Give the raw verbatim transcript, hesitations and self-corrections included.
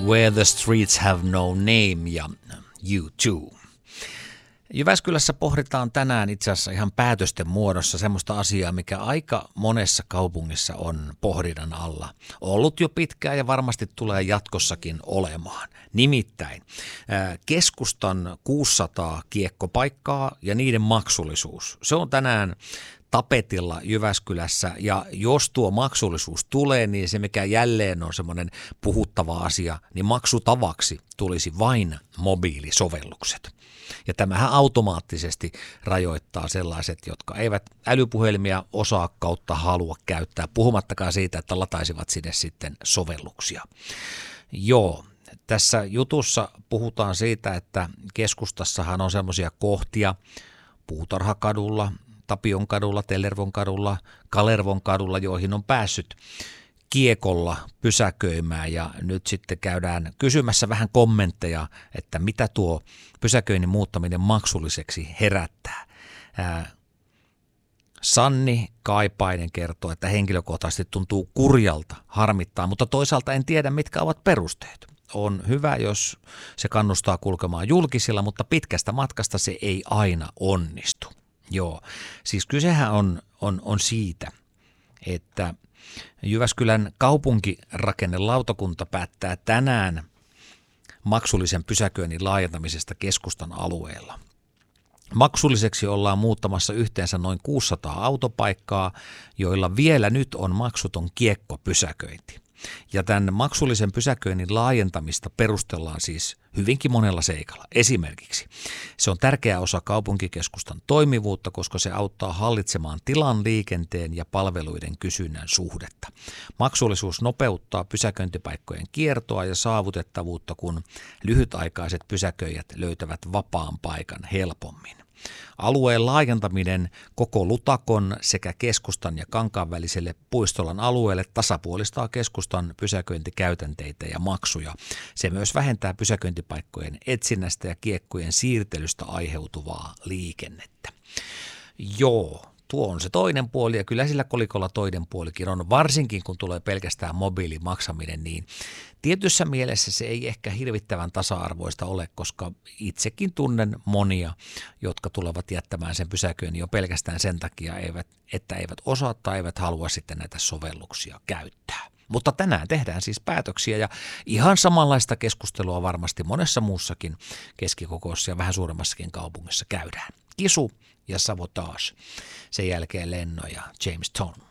Where the Streets Have No Name ja U two. Jyväskylässä pohditaan tänään itse asiassa ihan päätösten muodossa semmoista asiaa, mikä aika monessa kaupungissa on pohdinnan alla. Ollut jo pitkään ja varmasti tulee jatkossakin olemaan. Nimittäin keskustan kuusisataa kiekkopaikkaa ja niiden maksullisuus. Se on tänään tapetilla Jyväskylässä, ja jos tuo maksullisuus tulee, niin se mikä jälleen on semmoinen puhuttava asia, niin maksutavaksi tulisi vain mobiilisovellukset. Ja tämähän automaattisesti rajoittaa sellaiset, jotka eivät älypuhelimia osaa kautta halua käyttää, puhumattakaan siitä, että lataisivat sinne sitten sovelluksia. Joo, tässä jutussa puhutaan siitä, että keskustassahan on semmoisia kohtia Puutarhakadulla, Tapion kadulla, Tellervon kadulla, Kalervon kadulla, joihin on päässyt kiekolla pysäköimään, ja nyt sitten käydään kysymässä vähän kommentteja, että mitä tuo pysäköinnin muuttaminen maksulliseksi herättää. Ää, Sanni Kaipainen kertoo, että henkilökohtaisesti tuntuu kurjalta, harmittaa, mutta toisaalta en tiedä, mitkä ovat perusteet. On hyvä, jos se kannustaa kulkemaan julkisilla, mutta pitkästä matkasta se ei aina onnistu. Joo, siis kysehän on, on, on siitä, että Jyväskylän kaupunkirakennelautakunta päättää tänään maksullisen pysäköinnin laajentamisesta keskustan alueella. Maksulliseksi ollaan muuttamassa yhteensä noin kuusisataa autopaikkaa, joilla vielä nyt on maksuton kiekkopysäköinti. Ja tämän maksullisen pysäköinnin laajentamista perustellaan siis hyvinkin monella seikalla. Esimerkiksi se on tärkeä osa kaupunkikeskustan toimivuutta, koska se auttaa hallitsemaan tilan, liikenteen ja palveluiden kysynnän suhdetta. Maksullisuus nopeuttaa pysäköintipaikkojen kiertoa ja saavutettavuutta, kun lyhytaikaiset pysäköijät löytävät vapaan paikan helpommin. Alueen laajentaminen koko Lutakon sekä keskustan ja Kankaan väliselle Puistolan alueelle tasapuolistaa keskustan pysäköintikäytänteitä ja maksuja. Se myös vähentää pysäköintipaikkojen etsinnästä ja kiekkojen siirtelystä aiheutuvaa liikennettä. Joo. Tuo on se toinen puoli, ja kyllä sillä kolikolla toinen puolikin on, varsinkin kun tulee pelkästään mobiilimaksaminen, niin tietyssä mielessä se ei ehkä hirvittävän tasa-arvoista ole, koska itsekin tunnen monia, jotka tulevat jättämään sen pysäköinnin jo pelkästään sen takia, että eivät osaa tai eivät halua sitten näitä sovelluksia käyttää. Mutta tänään tehdään siis päätöksiä, ja ihan samanlaista keskustelua varmasti monessa muussakin keskikokoisessa ja vähän suuremmassakin kaupungissa käydään. Kisu ja Sabotage. Sen jälkeen Lenno ja James Town.